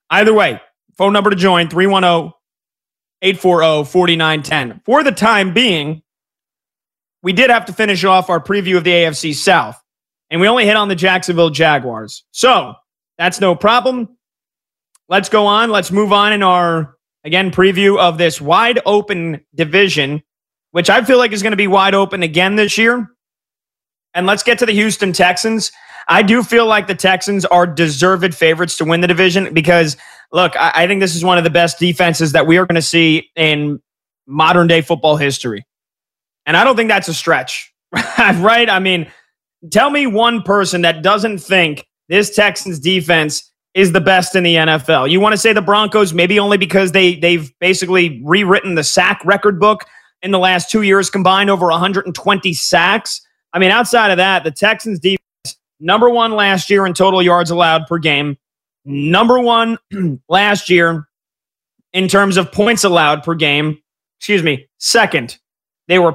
Either way, phone number to join 310-840-4910. For the time being, we did have to finish off our preview of the AFC South, and we only hit on the Jacksonville Jaguars. So that's no problem. Let's go on. Let's move on in our, again, preview of this wide open division, which I feel like is going to be wide open again this year. And let's get to the Houston Texans. I do feel like the Texans are deserved favorites to win the division because, look, I think this is one of the best defenses that we are going to see in modern day football history. And I don't think that's a stretch, right? I mean, tell me one person that doesn't think this Texans defense is the best in the NFL. You want to say the Broncos, maybe only because they've basically rewritten the sack record book in the last 2 years combined, over 120 sacks. I mean, outside of that, the Texans defense, number one last year in total yards allowed per game, number one last year in terms of points allowed per game. Second. They were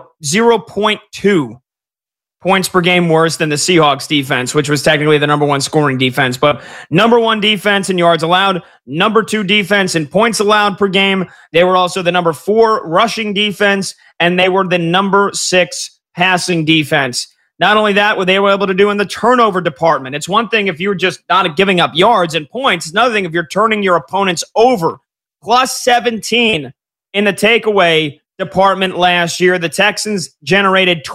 0.2 points per game worse than the Seahawks defense, which was technically the number one scoring defense. But number one defense in yards allowed, number two defense in points allowed per game. They were also the number 4 rushing defense, and they were the number 6 passing defense. Not only that, what they were able to do in the turnover department. It's one thing if you're just not giving up yards and points. It's another thing if you're turning your opponents over. Plus 17 in the takeaway department last year. The Texans generated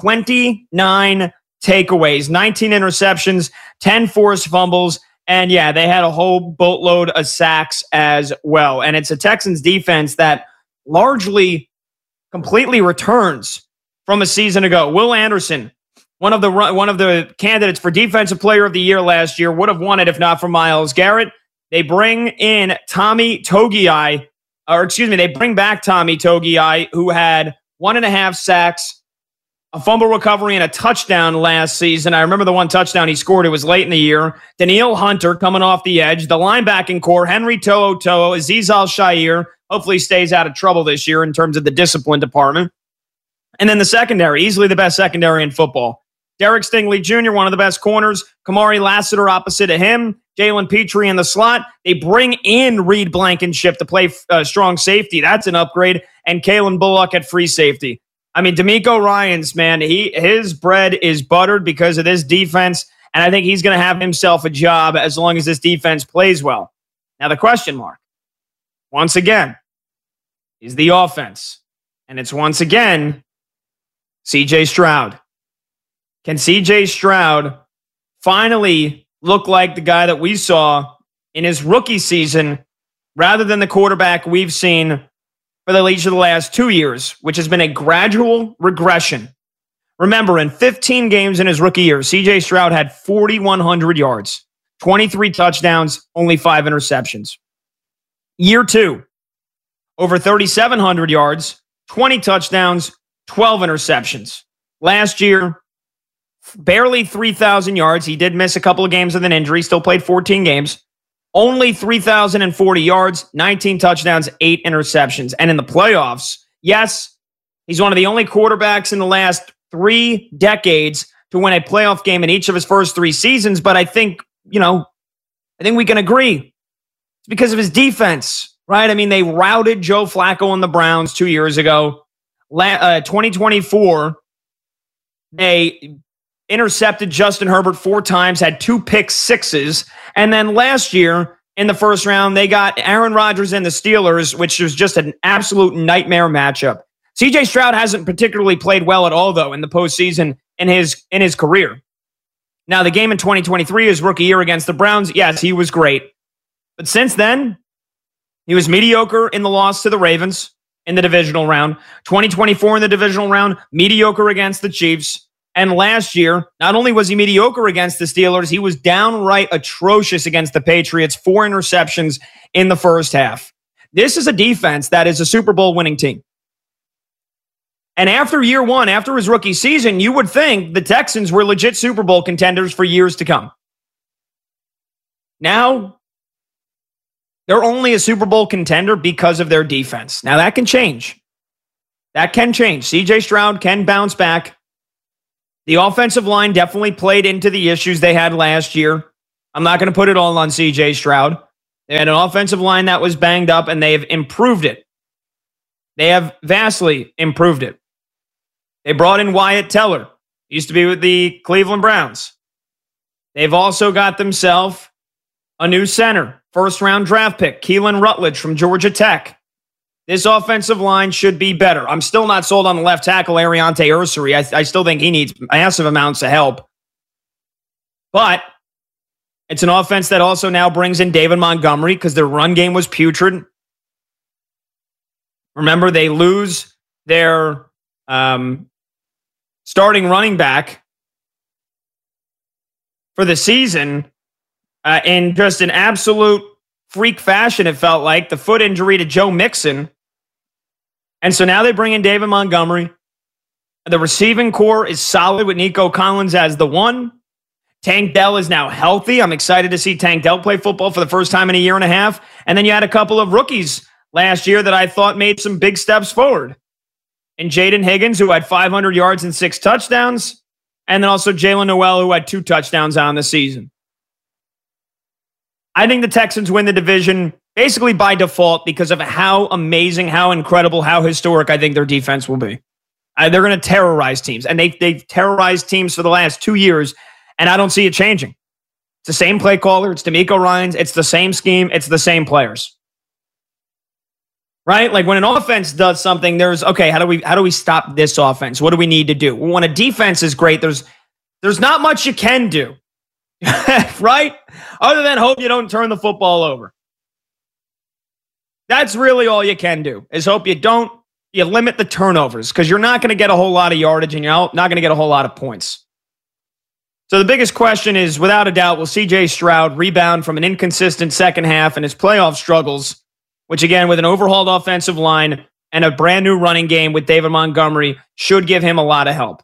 29 takeaways, 19 interceptions, 10 forced fumbles, and yeah, they had a whole boatload of sacks as well. And it's a Texans defense that largely completely returns from a season ago. Will Anderson, one of the candidates for Defensive Player of the Year last year, would have won it if not for Myles Garrett. They bring in Tommy Togiai, they bring back Tommy Togiai, who had 1.5 sacks, a fumble recovery, and a touchdown last season. I remember the one touchdown he scored. It was late in the year. Danielle Hunter coming off the edge. The linebacking core, Henry To'oTo'o, Azeez Al-Shaair, hopefully stays out of trouble this year in terms of the discipline department. And then the secondary, easily the best secondary in football. Derek Stingley Jr., one of the best corners. Kamari Lassiter opposite of him. Jalen Petrie in the slot. They bring in Reed Blankenship to play strong safety. That's an upgrade. And Kalen Bullock at free safety. I mean, D'Amico Ryans, man, his bread is buttered because of this defense, and I think he's going to have himself a job as long as this defense plays well. Now, the question mark, once again, is the offense. And it's once again, C.J. Stroud. Can C.J. Stroud finally look like the guy that we saw in his rookie season rather than the quarterback we've seen for each of the last 2 years, which has been a gradual regression? Remember, in 15 games in his rookie year, C.J. Stroud had 4,100 yards, 23 touchdowns, only 5 interceptions. Year 2, over 3,700 yards, 20 touchdowns, 12 interceptions. Last year, barely 3,000 yards. He did miss a couple of games with an injury, still played 14 games. Only 3,040 yards, 19 touchdowns, 8 interceptions. And in the playoffs, yes, he's one of the only quarterbacks in the last 3 decades to win a playoff game in each of his first 3 seasons. But I think we can agree it's because of his defense, right? I mean, they routed Joe Flacco and the Browns 2 years ago. 2024, they intercepted Justin Herbert 4 times, had 2 pick sixes. And then last year in the first round, they got Aaron Rodgers and the Steelers, which was just an absolute nightmare matchup. CJ Stroud hasn't particularly played well at all, though, in the postseason in his career. Now, the game in 2023, his rookie year against the Browns, yes, he was great. But since then, he was mediocre in the loss to the Ravens in the divisional round. 2024 in the divisional round, mediocre against the Chiefs. And last year, not only was he mediocre against the Steelers, he was downright atrocious against the Patriots. 4 interceptions in the first half. This is a defense that is a Super Bowl winning team. And after year 1, after his rookie season, you would think the Texans were legit Super Bowl contenders for years to come. Now, they're only a Super Bowl contender because of their defense. Now, that can change. That can change. CJ Stroud can bounce back. The offensive line definitely played into the issues they had last year. I'm not going to put it all on CJ Stroud. They had an offensive line that was banged up, and they have improved it. They have vastly improved it. They brought in Wyatt Teller. He used to be with the Cleveland Browns. They've also got themselves a new center, first-round draft pick, Keelan Rutledge from Georgia Tech. This offensive line should be better. I'm still not sold on the left tackle, Ariante Ursary. I still think he needs massive amounts of help. But it's an offense that also now brings in David Montgomery because their run game was putrid. Remember, they lose their starting running back for the season in just an absolute freak fashion, it felt like. The foot injury to Joe Mixon. And so now they bring in David Montgomery. The receiving core is solid with Nico Collins as the one. Tank Dell is now healthy. I'm excited to see Tank Dell play football for the first time in a year and a half. And then you had a couple of rookies last year that I thought made some big steps forward. And Jaden Higgins, who had 500 yards and 6 touchdowns. And then also Jalen Noel, who had 2 touchdowns on the season. I think the Texans win the division basically by default because of how amazing, how incredible, how historic I think their defense will be. They're going to terrorize teams. And they've terrorized teams for the last 2 years, and I don't see it changing. It's the same play caller. It's DeMeco Ryans. It's the same scheme. It's the same players. Right? Like when an offense does something, there's, okay, how do we stop this offense? What do we need to do? When a defense is great, there's not much you can do. Right? Other than hope you don't turn the football over. That's really all you can do, is hope you limit the turnovers, because you're not going to get a whole lot of yardage and you're not going to get a whole lot of points. So the biggest question is, without a doubt, will C.J. Stroud rebound from an inconsistent second half and his playoff struggles, which again, with an overhauled offensive line and a brand new running game with David Montgomery, should give him a lot of help.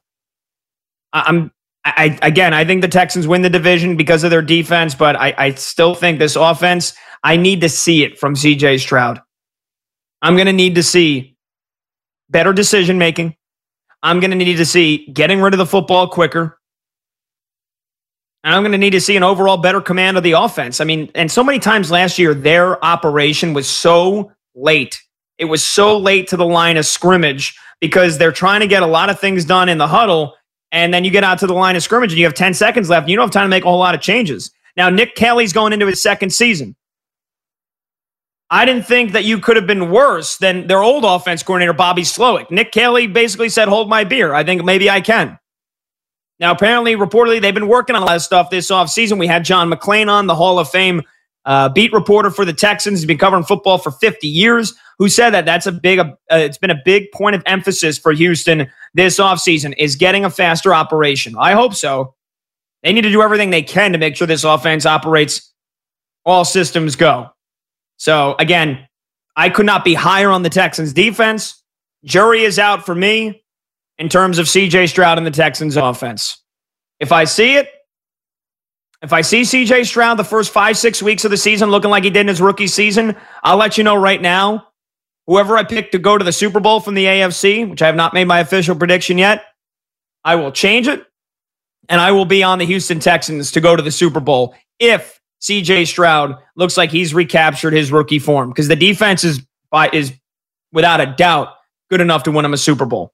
I think the Texans win the division because of their defense, but I still think this offense, I need to see it from C.J. Stroud. I'm going to need to see better decision-making. I'm going to need to see getting rid of the football quicker. And I'm going to need to see an overall better command of the offense. I mean, and so many times last year, their operation was so late. It was so late to the line of scrimmage because they're trying to get a lot of things done in the huddle. And then you get out to the line of scrimmage and you have 10 seconds left. And you don't have time to make a whole lot of changes. Now, Nick Kelly's going into his second season. I didn't think that you could have been worse than their old offense coordinator, Bobby Slowick. Nick Kelly basically said, hold my beer. I think maybe I can. Now, apparently, reportedly, they've been working on a lot of stuff this offseason. We had John McClain on, the Hall of Fame beat reporter for the Texans. He's been covering football for 50 years, who said that it's been a big point of emphasis for Houston this offseason, is getting a faster operation. I hope so. They need to do everything they can to make sure this offense operates all systems go. So, again, I could not be higher on the Texans' defense. Jury is out for me in terms of C.J. Stroud and the Texans' offense. If I see C.J. Stroud the first 5-6 weeks of the season looking like he did in his rookie season, I'll let you know right now. Whoever I pick to go to the Super Bowl from the AFC, which I have not made my official prediction yet, I will change it, and I will be on the Houston Texans to go to the Super Bowl if C.J. Stroud looks like he's recaptured his rookie form, because the defense is without a doubt good enough to win him a Super Bowl.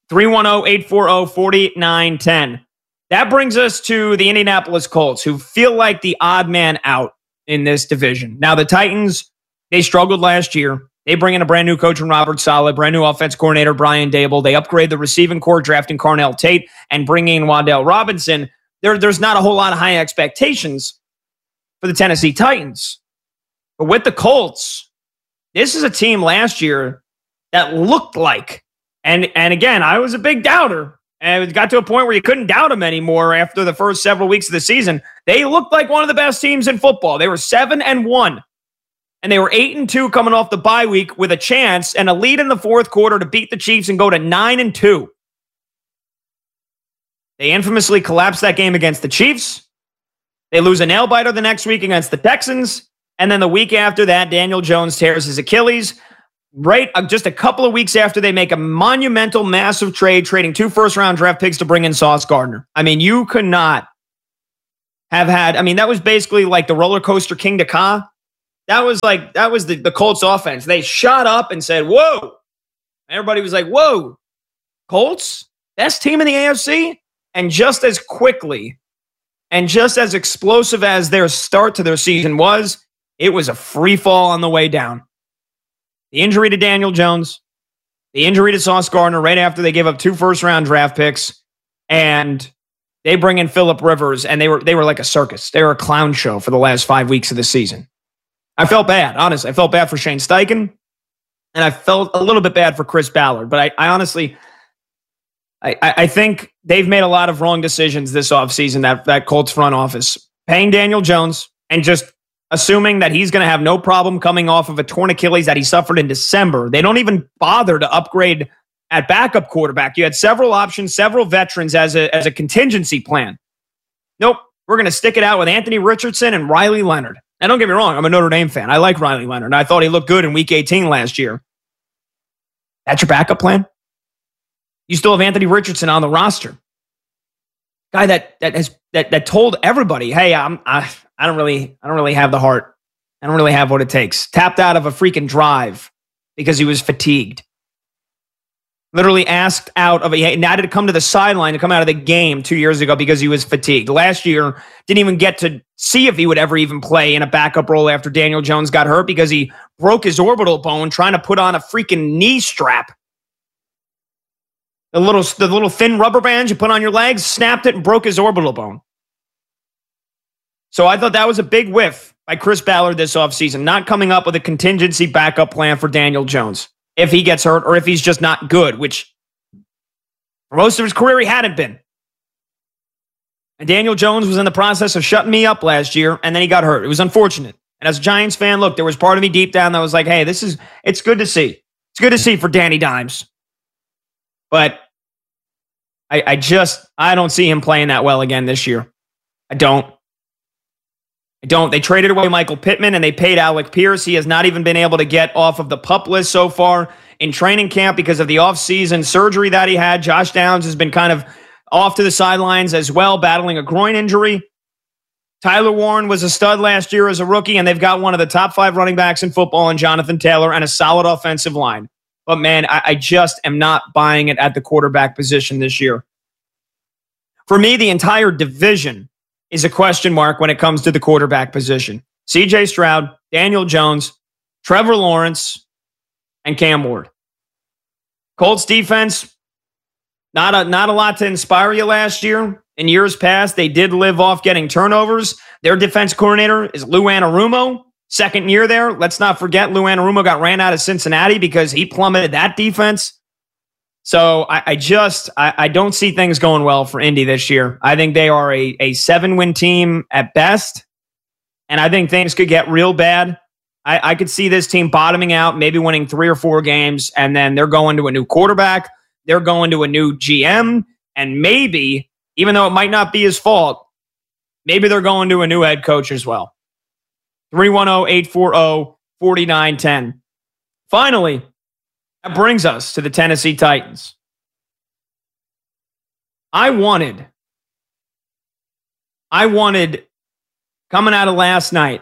310-840-4910. That brings us to the Indianapolis Colts, who feel like the odd man out in this division. Now, the Titans, they struggled last year. They bring in a brand new coach in Robert Saleh, brand new offense coordinator Brian Dable. They upgrade the receiving core, drafting Carnell Tate and bringing in Wan'Dale Robinson. There's not a whole lot of high expectations for the Tennessee Titans. But with the Colts, this is a team last year that looked like, and again, I was a big doubter, and it got to a point where you couldn't doubt them anymore after the first several weeks of the season. They looked like one of the best teams in football. They were 7-1, and they were 8-2 coming off the bye week with a chance and a lead in the fourth quarter to beat the Chiefs and go to 9-2. They infamously collapsed that game against the Chiefs. They lose a nail-biter the next week against the Texans, and then the week after that, Daniel Jones tears his Achilles. Right, just a couple of weeks after they make a monumental, massive trade, trading 2 first-round draft picks to bring in Sauce Gardner. I mean, you could not have had, that was basically like the roller coaster King to Ka. that was the Colts offense. They shot up and said, whoa. Everybody was like, whoa, Colts? Best team in the AFC? And just as quickly and just as explosive as their start to their season was, it was a free fall on the way down. The injury to Daniel Jones, the injury to Sauce Gardner right after they gave up 2 first-round draft picks, and they bring in Phillip Rivers, and they were like a circus. They were a clown show for the last 5 weeks of the season. I felt bad, honestly. I felt bad for Shane Steichen, and I felt a little bit bad for Chris Ballard. But I honestly, I think they've made a lot of wrong decisions this offseason, that Colts front office. Paying Daniel Jones and just assuming that he's going to have no problem coming off of a torn Achilles that he suffered in December. They don't even bother to upgrade at backup quarterback. You had several options, several veterans as a contingency plan. Nope, we're going to stick it out with Anthony Richardson and Riley Leonard. And don't get me wrong, I'm a Notre Dame fan. I like Riley Leonard. I thought he looked good in Week 18 last year. That's your backup plan? You still have Anthony Richardson on the roster. Guy that told everybody, hey, I don't really have the heart. I don't really have what it takes. Tapped out of a freaking drive because he was fatigued. Literally asked out of a, now to come to the sideline to come out of the game 2 years ago because he was fatigued. Last year, didn't even get to see if he would ever even play in a backup role after Daniel Jones got hurt because he broke his orbital bone trying to put on a freaking knee strap. The little thin rubber band you put on your legs, snapped it and broke his orbital bone. So I thought that was a big whiff by Chris Ballard this offseason, not coming up with a contingency backup plan for Daniel Jones if he gets hurt or if he's just not good, which for most of his career he hadn't been. And Daniel Jones was in the process of shutting me up last year, and then he got hurt. It was unfortunate. And as a Giants fan, look, there was part of me deep down that was like, hey, it's good to see. It's good to see for Danny Dimes. But I don't see him playing that well again this year. I don't. They traded away Michael Pittman and they paid Alec Pierce. He has not even been able to get off of the PUP list so far in training camp because of the offseason surgery that he had. Josh Downs has been kind of off to the sidelines as well, battling a groin injury. Tyler Warren was a stud last year as a rookie, and they've got one of the top 5 running backs in football in Jonathan Taylor and a solid offensive line. But man, I just am not buying it at the quarterback position this year. For me, the entire division is a question mark when it comes to the quarterback position. C.J. Stroud, Daniel Jones, Trevor Lawrence, and Cam Ward. Colts defense, not a lot to inspire you last year. In years past, they did live off getting turnovers. Their defense coordinator is Lou Anarumo. Second year there. Let's not forget Lou Anarumo got ran out of Cincinnati because he plummeted that defense. So I don't see things going well for Indy this year. I think they are a 7-win team at best. And I think things could get real bad. I could see this team bottoming out, maybe winning 3 or 4 games, and then they're going to a new quarterback. They're going to a new GM. And maybe, even though it might not be his fault, maybe they're going to a new head coach as well. 310-840-4910. Finally, that brings us to the Tennessee Titans. I wanted coming out of last night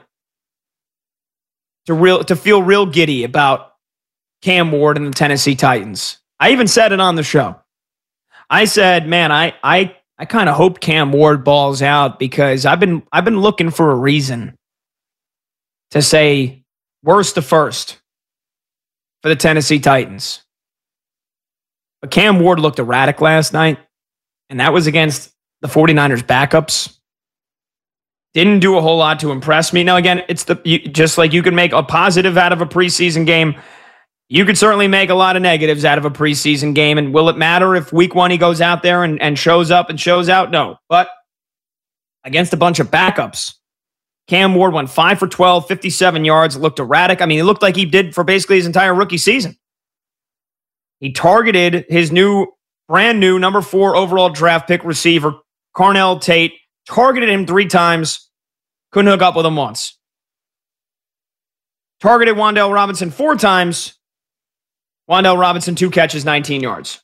to feel real giddy about Cam Ward and the Tennessee Titans. I even said it on the show. I said, man, I kind of hope Cam Ward balls out because I've been looking for a reason to say worst to first for the Tennessee Titans. But Cam Ward looked erratic last night, and that was against the 49ers backups. Didn't do a whole lot to impress me. Now, again, it's just like you can make a positive out of a preseason game, you could certainly make a lot of negatives out of a preseason game. And will it matter if week 1 he goes out there and shows up and shows out? No. But against a bunch of backups, Cam Ward went 5 for 12, 57 yards, looked erratic. I mean, he looked like he did for basically his entire rookie season. He targeted his brand new number 4 overall draft pick receiver, Carnell Tate, targeted him 3 times, couldn't hook up with him once. Targeted Wan'Dale Robinson 4 times, Wan'Dale Robinson 2 catches, 19 yards.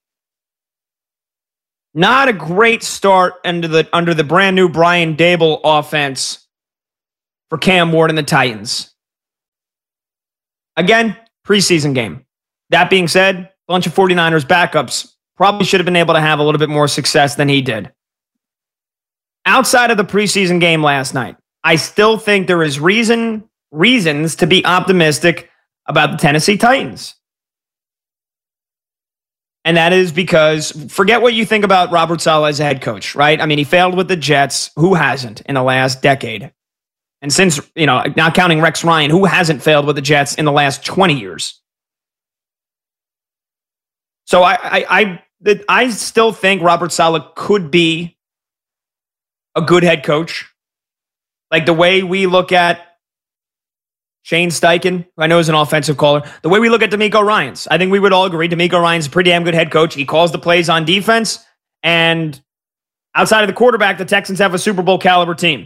Not a great start under the brand new Brian Daboll offense for Cam Ward and the Titans. Again, preseason game. That being said, a bunch of 49ers backups probably should have been able to have a little bit more success than he did. Outside of the preseason game last night, I still think there is reasons to be optimistic about the Tennessee Titans. And that is because, forget what you think about Robert Saleh as a head coach, right? I mean, he failed with the Jets. Who hasn't in the last decade? And since, not counting Rex Ryan, who hasn't failed with the Jets in the last 20 years? So I still think Robert Saleh could be a good head coach. Like the way we look at Shane Steichen, who I know is an offensive caller, the way we look at DeMeco Ryans, I think we would all agree DeMeco Ryans is a pretty damn good head coach. He calls the plays on defense, and outside of the quarterback, the Texans have a Super Bowl caliber team.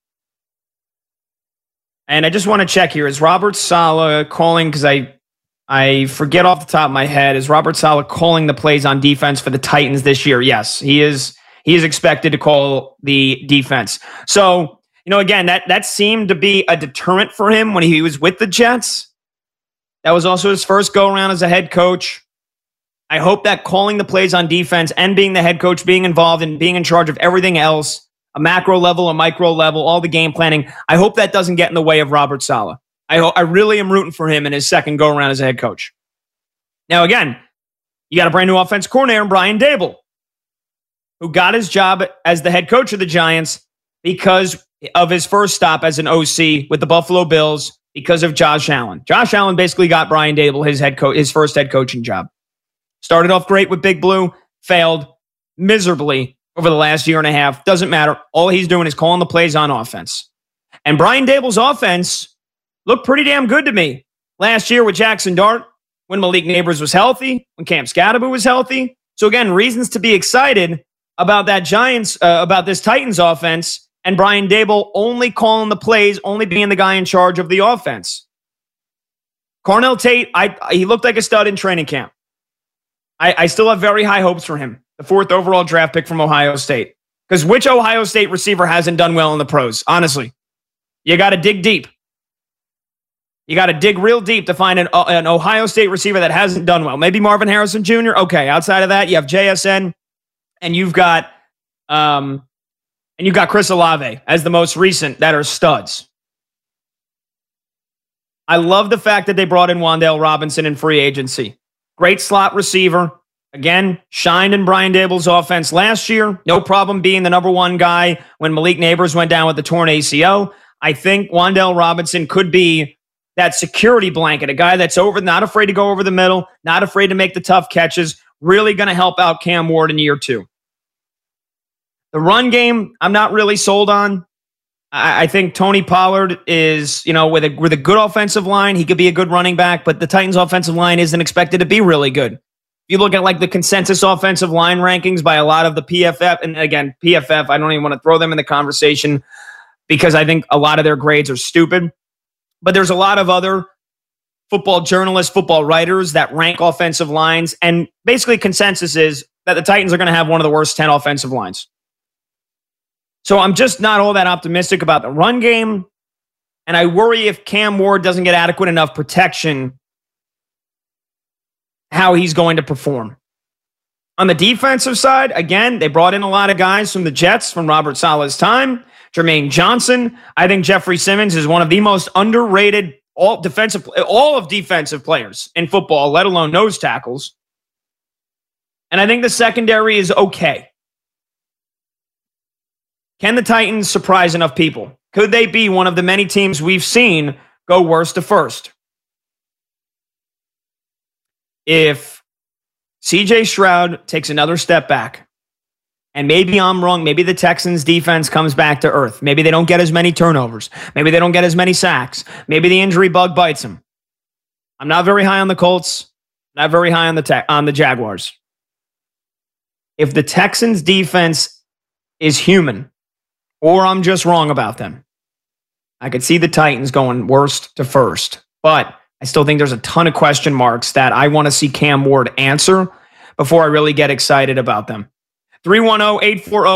And I just want to check here. Is Robert Saleh calling, because I forget off the top of my head, is Robert Saleh calling the plays on defense for the Titans this year? Yes, he is. He is expected to call the defense. So, again, that seemed to be a deterrent for him when he was with the Jets. That was also his first go-around as a head coach. I hope that calling the plays on defense and being the head coach, being involved and being in charge of everything else, a macro level, a micro level, all the game planning, I hope that doesn't get in the way of Robert Saleh. I really am rooting for him in his second go-around as a head coach. Now, again, you got a brand new offense coordinator, Brian Daboll, who got his job as the head coach of the Giants because of his first stop as an OC with the Buffalo Bills because of Josh Allen. Josh Allen basically got Brian Daboll his first head coaching job. Started off great with Big Blue, failed miserably over the last year and a half. Doesn't matter. All he's doing is calling the plays on offense. And Brian Daboll's offense looked pretty damn good to me last year with Jackson Dart, when Malik Neighbors was healthy, when Cam Scatterbo was healthy. So again, reasons to be excited about about this Titans offense, and Brian Daboll only calling the plays, only being the guy in charge of the offense. Carnell Tate, he looked like a stud in training camp. I still have very high hopes for him, the 4th overall draft pick from Ohio State. Because which Ohio State receiver hasn't done well in the pros? Honestly, you got to dig deep. You got to dig real deep to find an Ohio State receiver that hasn't done well. Maybe Marvin Harrison Jr. Okay, outside of that, you have JSN, and you've got Chris Olave as the most recent that are studs. I love the fact that they brought in Wan'Dale Robinson in free agency. Great slot receiver. Again, shined in Brian Daboll's offense last year. No problem being the number one guy when Malik Neighbors went down with the torn ACL. I think Wan'Dale Robinson could be that security blanket, a guy that's not afraid to go over the middle, not afraid to make the tough catches, really going to help out Cam Ward in year 2. The run game, I'm not really sold on. I think Tony Pollard is, with a good offensive line, he could be a good running back, but the Titans' offensive line isn't expected to be really good. If you look at the consensus offensive line rankings by a lot of the PFF, and again, PFF, I don't even want to throw them in the conversation because I think a lot of their grades are stupid. But there's a lot of other football journalists, football writers that rank offensive lines, and basically consensus is that the Titans are going to have one of the worst 10 offensive lines. So I'm just not all that optimistic about the run game, and I worry if Cam Ward doesn't get adequate enough protection, how he's going to perform. On the defensive side, again, they brought in a lot of guys from the Jets from Robert Saleh's time. Jermaine Johnson. I think Jeffrey Simmons is one of the most underrated all of defensive players in football, let alone nose tackles. And I think the secondary is okay. Can the Titans surprise enough people? Could they be one of the many teams we've seen go worst to first? If CJ Stroud takes another step back, and maybe I'm wrong, maybe the Texans defense comes back to earth. Maybe they don't get as many turnovers. Maybe they don't get as many sacks. Maybe the injury bug bites them. I'm not very high on the Colts. Not very high on the Jaguars. If the Texans defense is human, or I'm just wrong about them, I could see the Titans going worst to first. But I still think there's a ton of question marks that I want to see Cam Ward answer before I really get excited about them.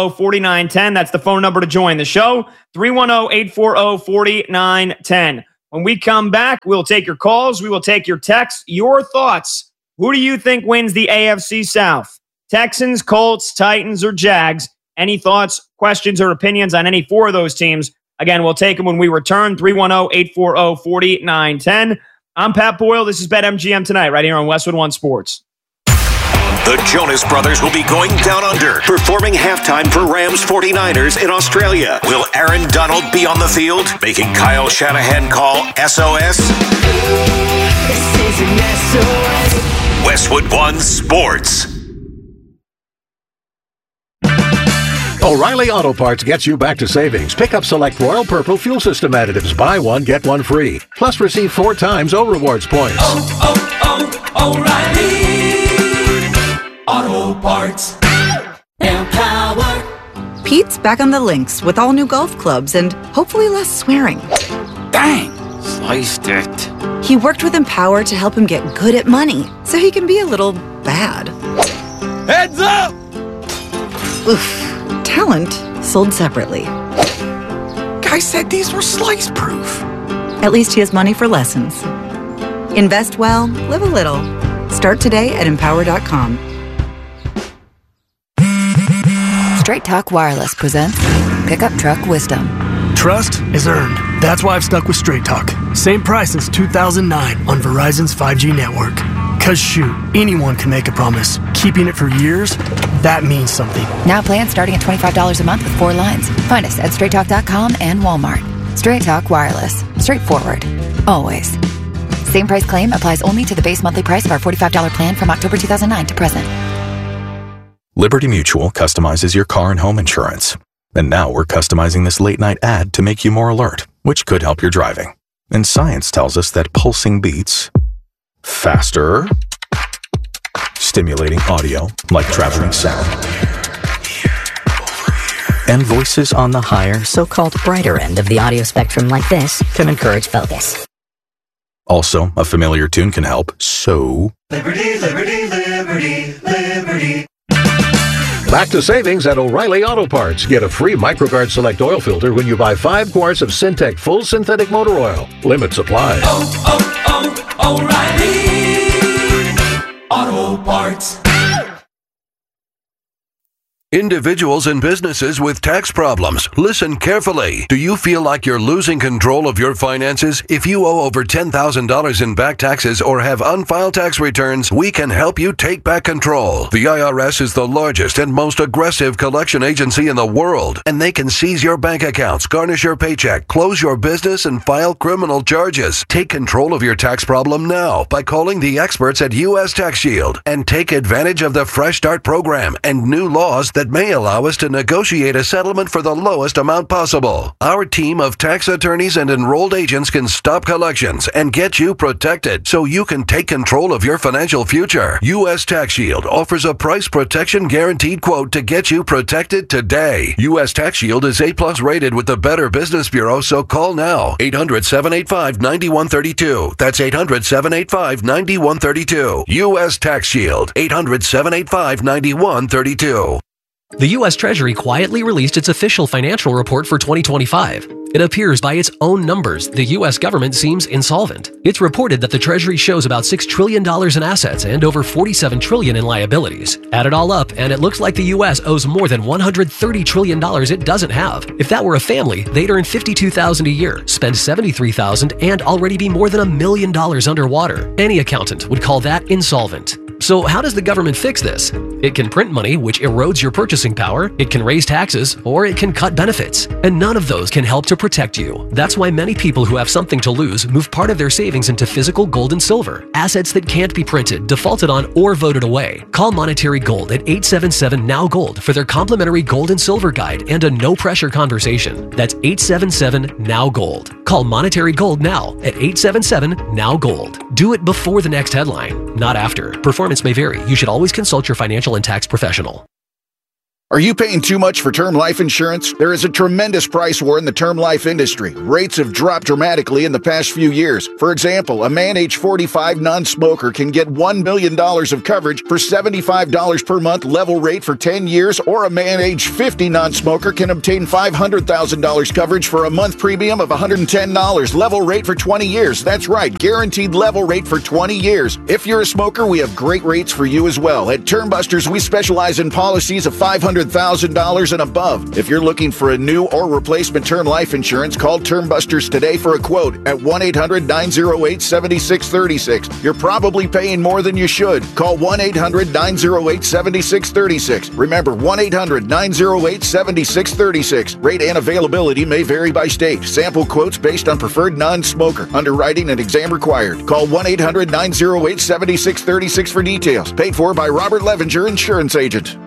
310-840-4910. That's the phone number to join the show. 310-840-4910. When we come back, we'll take your calls. We will take your texts, your thoughts. Who do you think wins the AFC South? Texans, Colts, Titans, or Jags? Any thoughts, questions, or opinions on any four of those teams? Again, we'll take them when we return. 310-840-4910. I'm Pat Boyle. This is BetMGM Tonight right here on Westwood One Sports. The Jonas Brothers will be going down under, performing halftime for Rams 49ers in Australia. Will Aaron Donald be on the field, making Kyle Shanahan call SOS? This is an SOS. Westwood One Sports. O'Reilly Auto Parts gets you back to savings. Pick up select Royal Purple fuel system additives. Buy one, get one free. Plus receive 4 times O-Rewards points. O'Reilly Auto Parts. Empower. Pete's back on the links with all new golf clubs and hopefully less swearing. Dang, sliced it. He worked with Empower to help him get good at money so he can be a little bad. Heads up! Oof. Talent sold separately. Guy said these were slice proof. At least he has money for lessons. Invest well, live a little. Start today at Empower.com. Straight Talk Wireless presents Pickup Truck Wisdom. Trust is earned. That's why I've stuck with Straight Talk. Same price since 2009 on Verizon's 5G network. Cause shoot, anyone can make a promise. Keeping it for years, that means something. Now plans starting at $25 a month with 4 lines. Find us at straighttalk.com and Walmart. Straight Talk Wireless. Straightforward. Always. Same price claim applies only to the base monthly price of our $45 plan from October 2009 to present. Liberty Mutual customizes your car and home insurance. And now we're customizing this late-night ad to make you more alert, which could help your driving. And science tells us that pulsing beats faster, stimulating audio like traveling sound, and voices on the higher, so-called brighter end of the audio spectrum like this can encourage focus. Also, a familiar tune can help, so... Liberty, liberty, liberty, liberty. Back to savings at O'Reilly Auto Parts. Get a free MicroGuard Select Oil Filter when you buy 5 quarts of Syntec Full Synthetic Motor Oil. Limit supply. O'Reilly Auto Parts. Individuals and businesses with tax problems, listen carefully. Do you feel like you're losing control of your finances? If you owe over $10,000 in back taxes or have unfiled tax returns, we can help you take back control. The IRS is the largest and most aggressive collection agency in the world, and they can seize your bank accounts, garnish your paycheck, close your business, and file criminal charges. Take control of your tax problem now by calling the experts at U.S. Tax Shield and take advantage of the Fresh Start program and new laws that may allow us to negotiate a settlement for the lowest amount possible. Our team of tax attorneys and enrolled agents can stop collections and get you protected so you can take control of your financial future. U.S. Tax Shield offers a price protection guaranteed quote to get you protected today. U.S. Tax Shield is A+ rated with the Better Business Bureau, so call now. 800-785-9132. That's 800-785-9132. U.S. Tax Shield. 800-785-9132. The U.S. Treasury quietly released its official financial report for 2025. It appears by its own numbers the U.S. government seems insolvent. It's reported that the Treasury shows about $6 trillion in assets and over $47 trillion in liabilities. Add it all up, and it looks like the U.S. owes more than $130 trillion it doesn't have. If that were a family, they'd earn $52,000 a year, spend $73,000, and already be more than $1 million underwater. Any accountant would call that insolvent. So how does the government fix this? It can print money, which erodes your purchasing power, it can raise taxes, or it can cut benefits. And none of those can help to protect you. That's why many people who have something to lose move part of their savings into physical gold and silver, assets that can't be printed, defaulted on, or voted away. Call Monetary Gold at 877-NOW-GOLD for their complimentary gold and silver guide and a no-pressure conversation. That's 877-NOW-GOLD. Call Monetary Gold now at 877-NOW-GOLD. Do it before the next headline, not after. Performance may vary. You should always consult your financial and tax professional. Are you paying too much for term life insurance? There is a tremendous price war in the term life industry. Rates have dropped dramatically in the past few years. For example, a man age 45 non-smoker can get $1 million of coverage for $75 per month level rate for 10 years, or a man age 50 non-smoker can obtain $500,000 coverage for a month premium of $110 level rate for 20 years. That's right, guaranteed level rate for 20 years. If you're a smoker, we have great rates for you as well. At Term Busters, we specialize in policies of $500,000 and above. If you're looking for a new or replacement term life insurance, call Term Busters today for a quote at 1-800-908-7636. You're probably paying more than you should. Call 1-800-908-7636. Remember, 1-800-908-7636. Rate and availability may vary by state. Sample quotes based on preferred non-smoker. Underwriting and exam required. Call 1-800-908-7636 for details. Paid for by Robert Levinger, Insurance Agent.